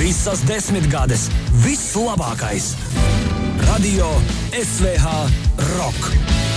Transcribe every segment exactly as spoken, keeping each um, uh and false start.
Visas desmitgades, viss labākais. Radio S V H Rock.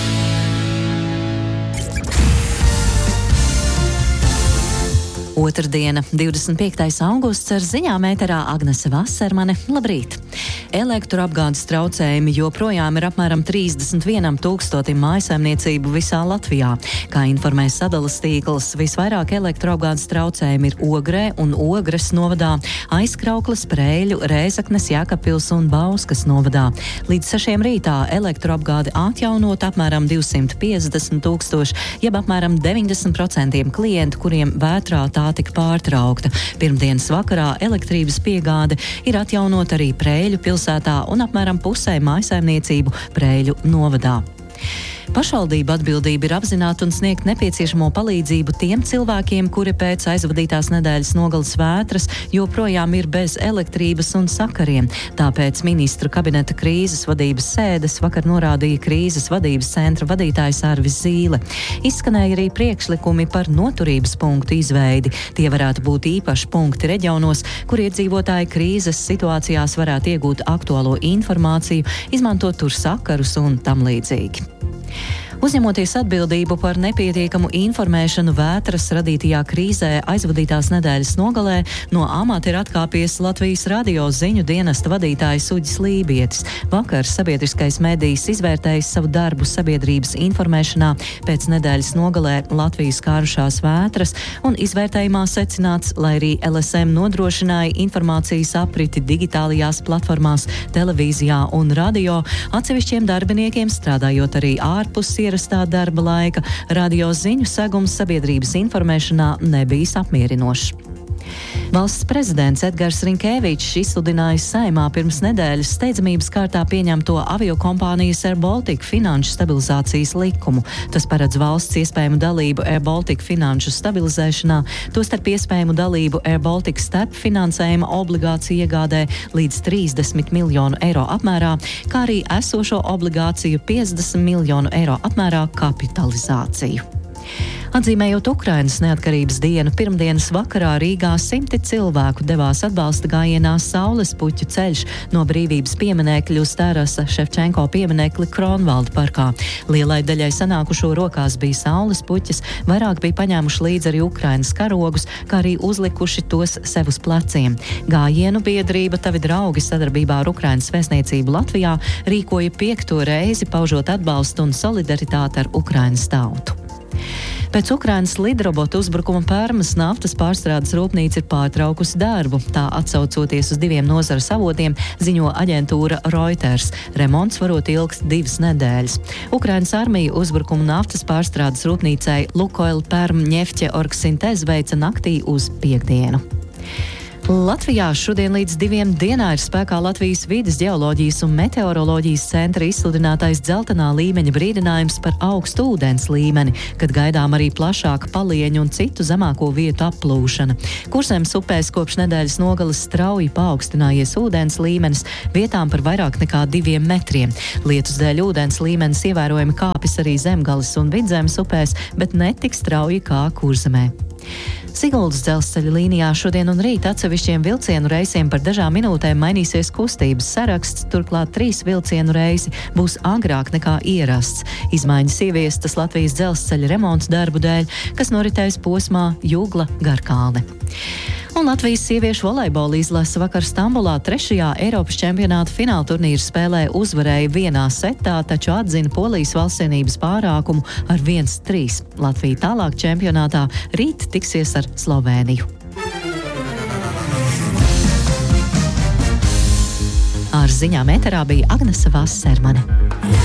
Otrdiena, divdesmit piektais augusts, ar ziņām ēterā Agnese Vasermane. Labrīt! Elektroapgādes traucējumi joprojām ir apmēram trīsdesmit vienam tūkstotim mājasaimniecību visā Latvijā. Kā informē sadalas tīkls, visvairāk elektroapgādes traucējumi ir Ogrē un Ogres novadā, Aizkraukles, Prēļu, Rēzeknes, Jēkabpils un Bauskas novadā. Līdz sešiem rītā elektroapgādi atjaunot apmēram divsimt piecdesmit tūkstoši, jeb apmēram deviņdesmit procenti klientu, kuriem vētrā tā tika pārtraukta. Pirmdienas vakarā elektrības piegāde ir atjaunot arī Prēļu pilsētā un apmēram pusē mājasaimniecību Prēļu novadā. Pašvaldība atbildība ir apzināti un sniegt nepieciešamo palīdzību tiem cilvēkiem, kuri pēc aizvadītās nedēļas nogales vētras joprojām ir bez elektrības un sakariem. Tāpēc ministru kabineta krīzes vadības sēdes vakar norādīja krīzes vadības centra vadītājs Arvis Zīle. Izskanēja arī priekšlikumi par noturības punktu izveidi. Tie varētu būt īpaši punkti reģionos, kur iedzīvotāji krīzes situācijās varētu iegūt aktuālo informāciju, izmantot tur sakarus un tam līdzīgi. Uzņemoties atbildību par nepietiekamu informēšanu vētras radītajā krīzē aizvadītās nedēļas nogalē, no amata ir atkāpies Latvijas radio ziņu dienesta vadītājs Uģis Lībietis. Vakar sabiedriskais medijs izvērtējis savu darbu sabiedrības informēšanā pēc nedēļas nogalē Latvijas skārušās vētras, un izvērtējumā secināts, lai arī L S M nodrošināja informācijas apriti digitālajās platformās, televīzijā un radio, atsevišķiem darbiniekiem strādājot arī ārpus ierastā darba laika, radio ziņu segums sabiedrības informēšanā nebijis apmierinošs. Valsts prezidents Edgars Rinkēvičs izsludināja Saeimā pirms nedēļas steidzamības kārtā pieņemto aviokompānijas Air Baltica finanšu stabilizācijas likumu. Tas paredz valsts iespējamu dalību Air Baltica finanšu stabilizēšanā, tostarp iespējamu dalību Air Baltica starp finansējuma obligāciju iegādē līdz trīsdesmit miljonu eiro apmērā, kā arī esošo obligāciju piecdesmit miljonu eiro apmērā kapitalizāciju. Atzīmējot Ukrainas neatkarības dienu, pirmdienas vakarā Rīgā simti cilvēku devās atbalsta gājienā Saules puķu ceļš no Brīvības pieminekļa uz Tarasa Ševčenko pieminekli Kronvalda parkā. Lielai daļai sanākušo rokās bija saules puķis, vairāk bija paņēmuši līdzi arī Ukrainas karogus, kā arī uzlikuši tos sev uz pleciem. Gājienu biedrība Tavi draugi sadarbībā ar Ukrainas vēstniecību Latvijā rīkoja piekto reizi, paužot atbalstu un solidaritāti ar Ukrainas tautu. Pēc Ukrainas lidrobota uzbrukuma Permas naftas pārstrādes rūpnīca ir pārtraukusi darbu. Tā atsaucoties uz diviem nozares avotiem, ziņo aģentūra Reuters. Remonts varot ilgst divas nedēļas. Ukrainas armija uzbrukumu naftas pārstrādes rūpnīcai Lukoil Perm Ņefķe Orgsintez veica naktī uz piekdienu. Latvijā šodien līdz diviem dienā ir spēkā Latvijas vides ģeoloģijas un meteoroloģijas centra izsludinātais dzeltenā līmeņa brīdinājums par augstu ūdens līmeni, kad gaidām arī plašāka palieņu un citu zemāko vietu applūšana. Kurzemes upēs kopš nedēļas nogales strauji paaugstinājies ūdens līmenis, vietām par vairāk nekā diviem metriem. Lietus dēļ ūdens līmenis ievērojami kāpis arī Zemgales un Vidzemes upēs, bet ne tik strauji kā Kurzemē. Siguldas dzelzceļa līnijā šodien un rīt atsevišķiem vilcienu reisiem par dažām minūtēm mainīsies kustības saraksts, turklāt trīs vilcienu reisi būs agrāk nekā ierasts. Izmaiņas ieviestas Latvijas dzelzceļa remontu darbu dēļ, kas noritēs posmā Jugla-Garkalne. Un Latvijas sieviešu volejbola izlase vakar Stambulā trešajā Eiropas čempionāta fināla turnīra spēlē uzvarēja vienā setā, taču atzina Polijas valstsienības pārākumu ar viens trīs. Latvija tālāk čempionātā rīt tiksies ar Slovēniju. Ar ziņām ēterā bija Agnese Vasermane.